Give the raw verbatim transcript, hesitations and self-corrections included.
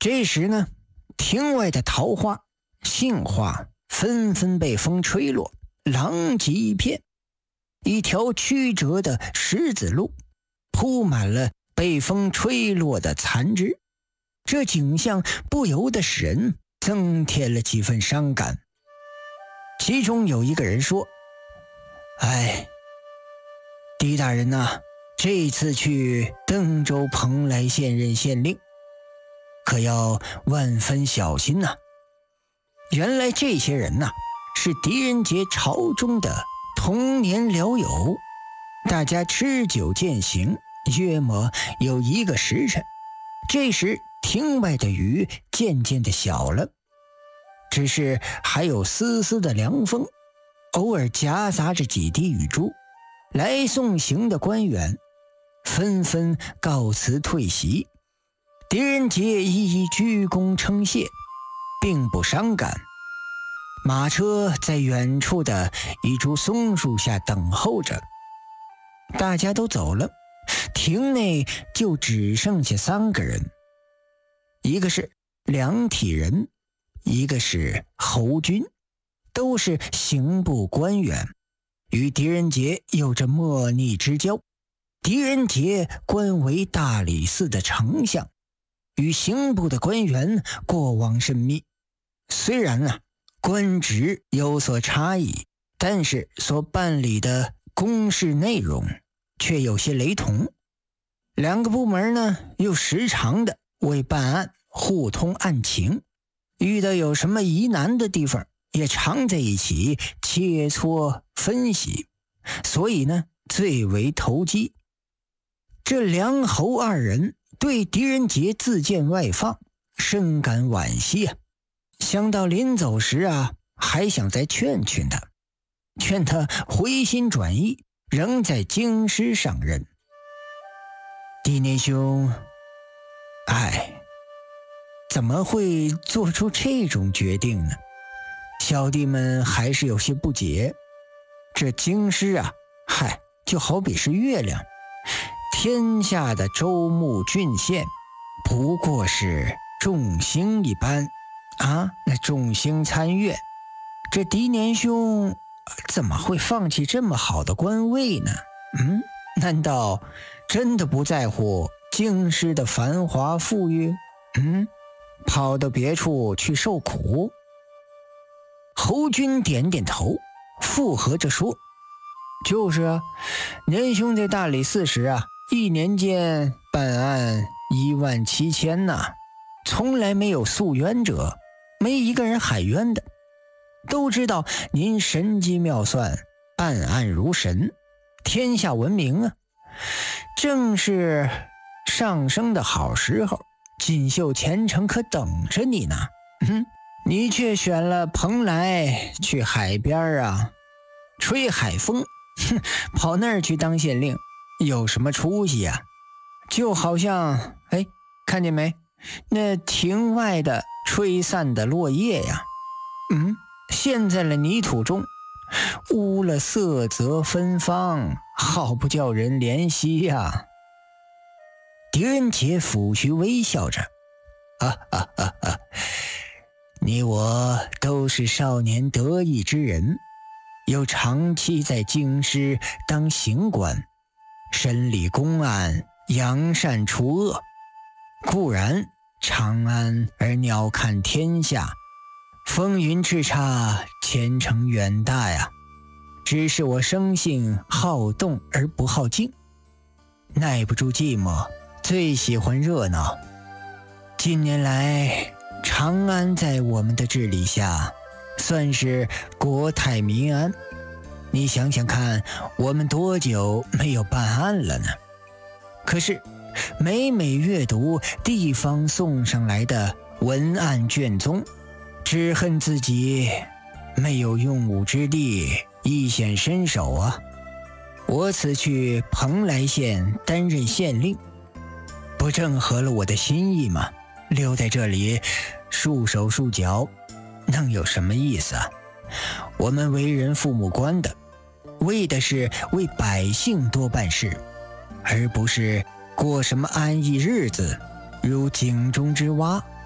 这时呢，庭外的桃花、杏花纷纷被风吹落，狼藉一片。一条曲折的石子路铺满了被风吹落的残枝，这景象不由得使人增添了几分伤感。其中有一个人说：哎，狄大人呐、啊，这次去登州蓬莱县任县令，可要万分小心呐、啊。原来这些人呐、啊，是狄仁杰朝中的童年僚友，大家吃酒饯行，约莫有一个时辰。这时庭外的雨渐渐的小了，只是还有丝丝的凉风，偶尔夹杂着几滴雨珠。来送行的官员纷纷告辞退席，狄仁杰一一鞠躬称谢，并不伤感。马车在远处的一株松树下等候着，大家都走了，庭内就只剩下三个人，一个是梁体仁，一个是侯军，都是刑部官员，与狄仁杰有着莫逆之交。狄仁杰官为大理寺的丞相，与刑部的官员过往甚密，虽然啊官职有所差异，但是所办理的公事内容却有些雷同。两个部门呢又时常的为办案互通案情，遇到有什么疑难的地方也常在一起切磋分析，所以呢最为投机。这梁侯二人对狄仁杰自荐外放深感惋惜啊，想到临走时啊还想再劝劝他，劝他回心转意，仍在京师上任。狄年兄，哎，怎么会做出这种决定呢？小弟们还是有些不解。这京师啊，嗨，就好比是月亮，天下的州牧郡县不过是众星一般啊，那众星参月，这狄年兄怎么会放弃这么好的官位呢？嗯，难道真的不在乎京师的繁华富裕？嗯，跑到别处去受苦？侯军点点头，附和着说：就是啊，年兄在大理寺时啊，一年间办案一万七千呐，从来没有诉冤者，没一个人喊冤的。都知道您神机妙算，办案如神，天下闻名啊。正是上升的好时候，锦绣前程可等着你呢。嗯，你却选了蓬莱去海边啊，吹海风，哼，跑那儿去当县令，有什么出息啊？就好像，哎，看见没？那庭外的吹散的落叶呀，嗯，陷在了泥土中，污了色泽芬芳，好不叫人怜惜呀。狄仁杰抚须微笑着，啊啊啊啊！你我都是少年得意之人，又长期在京师当刑官，审理公案，扬善除恶。固然长安而鸟瞰天下，风云叱咤，前程远大呀。只是我生性好动而不好静，耐不住寂寞，最喜欢热闹。近年来，长安在我们的治理下，算是国泰民安。你想想看，我们多久没有办案了呢？可是每每阅读地方送上来的文案卷宗，只恨自己没有用武之地，一显身手啊。我此去蓬莱县担任县令，不正合了我的心意吗？留在这里束手束脚，能有什么意思啊？我们为人父母官的，为的是为百姓多办事，而不是过什么安逸日子，如井中之蛙。